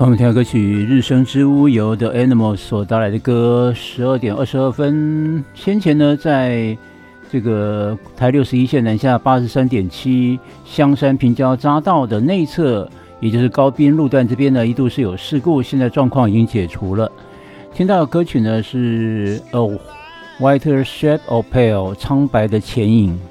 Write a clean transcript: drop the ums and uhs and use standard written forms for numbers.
我们听到歌曲《日升之屋》由 The Animals 所带来的歌，12点22分。先前呢，在这个台61线南下83.7香山平交匝道的内侧，也就是高滨路段这边呢，一度是有事故，现在状况已经解除了。听到的歌曲呢是 A Whiter Shade of Pale 苍白的前影。